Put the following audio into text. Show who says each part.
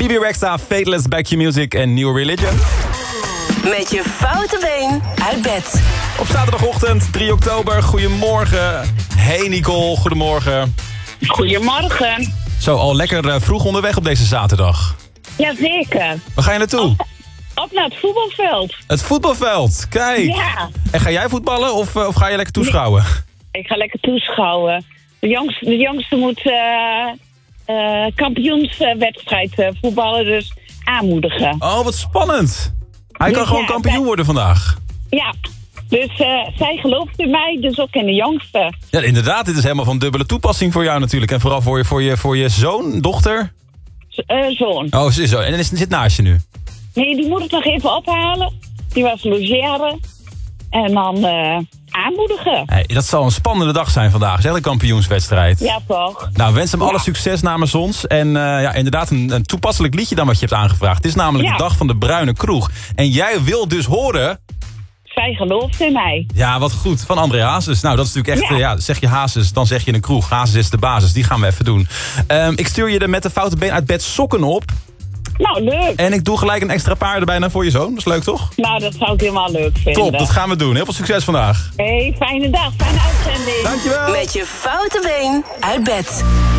Speaker 1: Bibi Rexha, Fateless, Back Your Music en New Religion.
Speaker 2: Met je foute been uit bed.
Speaker 1: Op zaterdagochtend, 3 oktober, goedemorgen. Hey Nicole, goedemorgen.
Speaker 3: Goedemorgen.
Speaker 1: Zo, al lekker vroeg onderweg op deze zaterdag.
Speaker 3: Jazeker.
Speaker 1: Waar ga je naartoe?
Speaker 3: Op naar het voetbalveld.
Speaker 1: Het voetbalveld, kijk.
Speaker 3: Ja.
Speaker 1: En ga jij voetballen of ga je lekker toeschouwen?
Speaker 3: Ik ga lekker toeschouwen. De jongste moet kampioenswedstrijd voetballen, dus aanmoedigen.
Speaker 1: Oh, wat spannend. Hij
Speaker 3: Dus
Speaker 1: kan gewoon
Speaker 3: ja,
Speaker 1: kampioen worden vandaag.
Speaker 3: Ja, dus zij gelooft in mij, dus ook in de jongste.
Speaker 1: Ja, inderdaad, dit is helemaal van dubbele toepassing voor jou natuurlijk. En vooral voor je zoon, dochter?
Speaker 3: Zoon.
Speaker 1: Oh, ze is zo. En zit naast je nu?
Speaker 3: Nee, die moet ik nog even ophalen. Die was logeren. En dan aanmoedigen.
Speaker 1: Hey, dat zal een spannende dag zijn vandaag, zeg, de kampioenswedstrijd.
Speaker 3: Ja, toch?
Speaker 1: Nou, wens hem alle succes namens ons. En ja, inderdaad een toepasselijk liedje dan wat je hebt aangevraagd. Het is namelijk de dag van de Bruine Kroeg. En jij wil dus horen...
Speaker 3: Zij gelooft in mij.
Speaker 1: Ja, wat goed. Van André Hazes. Nou, dat is natuurlijk echt... zeg je Hazes, dan zeg je een kroeg. Hazes is de basis. Die gaan we even doen. Ik stuur je er met de foute been uit bed sokken op.
Speaker 3: Nou, leuk.
Speaker 1: En ik doe gelijk een extra paar erbij voor je zoon. Dat is leuk, toch?
Speaker 3: Nou, dat zou ik helemaal leuk vinden.
Speaker 1: Top, dat gaan we doen. Heel veel succes vandaag.
Speaker 3: Hey, fijne dag. Fijne uitzending.
Speaker 1: Dankjewel.
Speaker 2: Met je foute been uit bed.